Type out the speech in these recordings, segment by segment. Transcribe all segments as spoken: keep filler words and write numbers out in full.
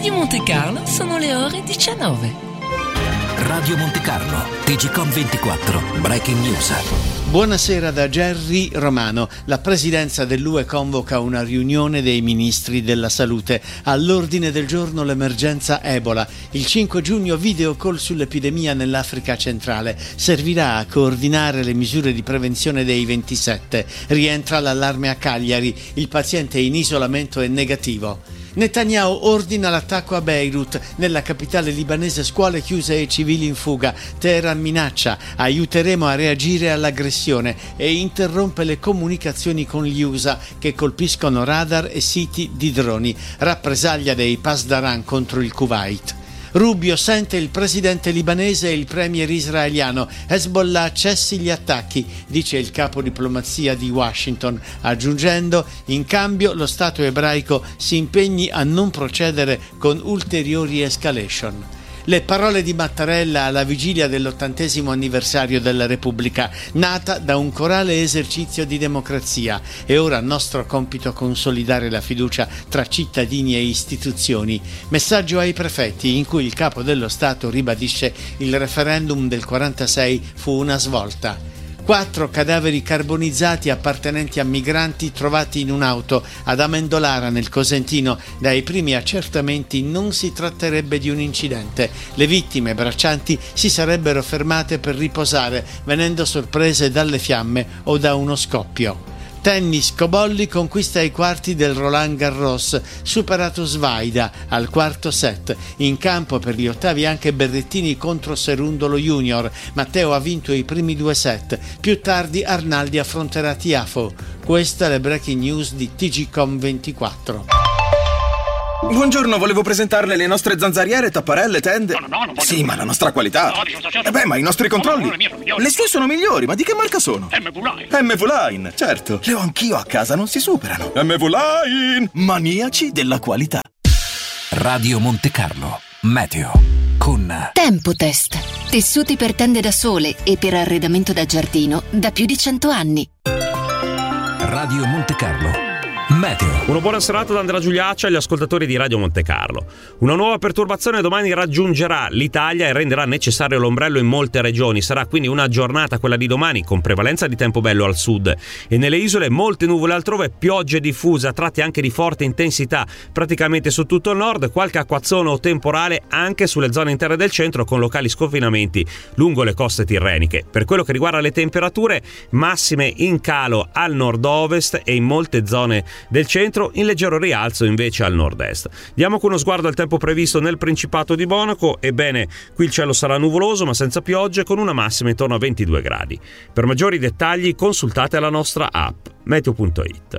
Radio Monte Carlo sono le ore diciannove. Radio Monte Carlo, T G Com ventiquattro, Breaking News. Buonasera da Gerry Romano. La presidenza dell'U E convoca una riunione dei ministri della salute. All'ordine del giorno l'emergenza Ebola. Il cinque giugno video call sull'epidemia nell'Africa centrale. Servirà a coordinare le misure di prevenzione dei ventisette. Rientra l'allarme a Cagliari. Il paziente in isolamento è negativo. Netanyahu ordina l'attacco a Beirut, nella capitale libanese scuole chiuse e civili in fuga. Teheran minaccia, aiuteremo a reagire all'aggressione, e interrompe le comunicazioni con gli U S A che colpiscono radar e siti di droni. Rappresaglia dei Pasdaran contro il Kuwait. Rubio sente il presidente libanese e il premier israeliano. Hezbollah cessi gli attacchi, dice il capo diplomazia di Washington, aggiungendo: in cambio lo Stato ebraico si impegni a non procedere con ulteriori escalation. Le parole di Mattarella alla vigilia dell'ottantesimo anniversario della Repubblica, nata da un corale esercizio di democrazia. È ora nostro compito consolidare la fiducia tra cittadini e istituzioni. Messaggio ai prefetti, in cui il capo dello Stato ribadisce: il referendum del quarantasei fu una svolta. Quattro cadaveri carbonizzati appartenenti a migranti trovati in un'auto ad Amendolara nel Cosentino. Dai primi accertamenti non si tratterebbe di un incidente. Le vittime braccianti si sarebbero fermate per riposare, venendo sorprese dalle fiamme o da uno scoppio. Tennis, Cobolli conquista i quarti del Roland Garros, superato Svaida al quarto set. In campo per gli ottavi anche Berrettini contro Serundolo Junior. Matteo ha vinto i primi due set. Più tardi Arnaldi affronterà Tiafo. Questa è la breaking news di T G Com ventiquattro. Buongiorno, volevo presentarle le nostre zanzariere, tapparelle, tende. No, no, no, non voglio. Sì, ma la nostra qualità. No, dico, certo. Eh beh, ma i nostri controlli. No, no, le mie sono migliori. Le sue sono migliori, ma di che marca sono? M V Line. M V Line, certo. Le ho anch'io a casa, non si superano. M V Line, maniaci della qualità. Radio Monte Carlo, meteo con Tempotest. Tessuti per tende da sole e per arredamento da giardino da più di cento anni. Radio Monte Carlo, meteo. Una buona serata da Andrea Giuliaccia agli ascoltatori di Radio Monte Carlo. Una nuova perturbazione domani raggiungerà l'Italia e renderà necessario l'ombrello in molte regioni. Sarà quindi una giornata, quella di domani, con prevalenza di tempo bello al sud e nelle isole molte nuvole altrove, piogge diffuse a tratti anche di forte intensità praticamente su tutto il nord, qualche acquazzone o temporale anche sulle zone interne del centro con locali sconfinamenti lungo le coste tirreniche. Per quello che riguarda le temperature, massime in calo al nord-ovest e in molte zone del centro, in leggero rialzo invece al nord-est. Diamo con uno sguardo al tempo previsto nel Principato di Monaco. Ebbene, qui il cielo sarà nuvoloso ma senza piogge, con una massima intorno a ventidue gradi. Per maggiori dettagli consultate la nostra app meteo punto it.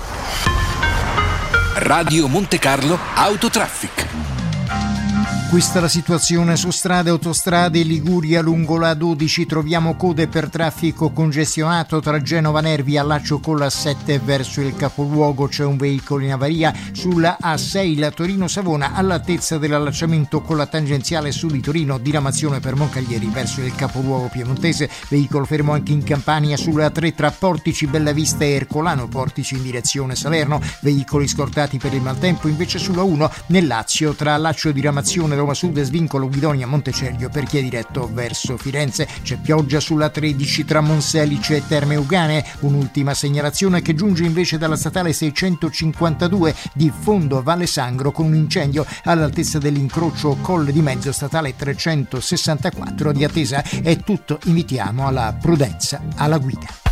Radio Monte Carlo Autotraffic. Questa è la situazione su strade e autostrade. Liguria lungo la dodici troviamo code per traffico congestionato tra Genova Nervi e allaccio con la sette verso il capoluogo. C'è un veicolo in avaria sulla A sei la Torino Savona all'altezza dell'allacciamento con la tangenziale su di Torino, diramazione per Moncaglieri verso il capoluogo piemontese. Veicolo fermo anche in Campania sulla A tre tra Portici Bellavista e Ercolano, Portici in direzione Salerno. Veicoli scortati per il maltempo invece sulla uno nel Lazio tra allaccio diramazione Roma Sud e svincolo Guidonia Montecelio per chi è diretto verso Firenze. C'è pioggia sulla tredici tra Monselice e Terme Euganee. Un'ultima segnalazione che giunge invece dalla statale seicentocinquantadue di Fondo Valle Sangro con un incendio all'altezza dell'incrocio Colle di Mezzo, statale trecentosessantaquattro. Di attesa è tutto, invitiamo alla prudenza alla guida.